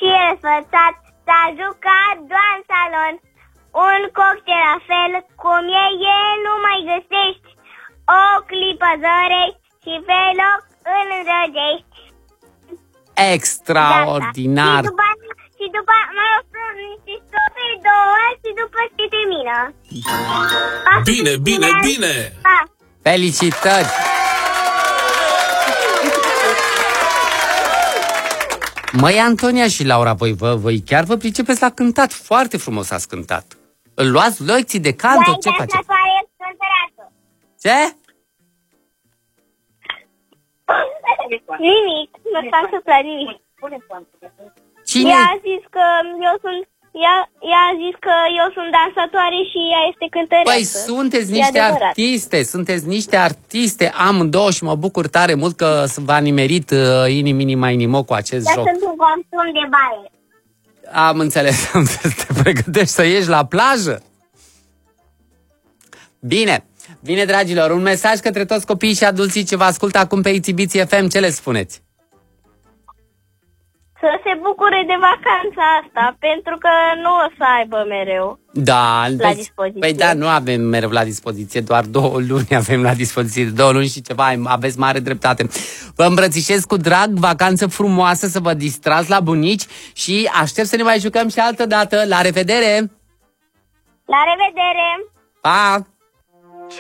și răsfățat, s-a jucat doar în salon. Un cocktail la fel cum e el nu mai găsești. O clipă zărești și pe loc îl îndrăgești. Extraordinar! Și după mai oferă niște stope, două și după se termină. Bine! Pa. Felicitări! Măi, Antonia și Laura, voi chiar vă pricepeți la cântat. Foarte frumos ați cântat. Îl luați lecții de canto? Ce faceți? Ce? Nimic, nu s-a întâmplat nimic. Cine? Ea a zis că eu sunt dansatoare și ea este cântăreață. Păi sunteți niște artiste amândouă și mă bucur tare mult că v-a nimerit inimini mai nimo cu acest joc. Eu sunt un consum de baie. Am înțeles, te pregătești să ieși la plajă? Bine, dragilor, un mesaj către toți copiii și adulții ce vă ascultă acum pe Exibiție FM, ce le spuneți? Să se bucure de vacanța asta, pentru că nu o să aibă mereu la dispoziție. Păi da, nu avem mereu la dispoziție, doar 2 luni avem la dispoziție, 2 luni și ceva, aveți mare dreptate. Vă îmbrățișez cu drag, vacanță frumoasă, să vă distrați la bunici și aștept să ne mai jucăm și altă dată. La revedere! La revedere! Pa!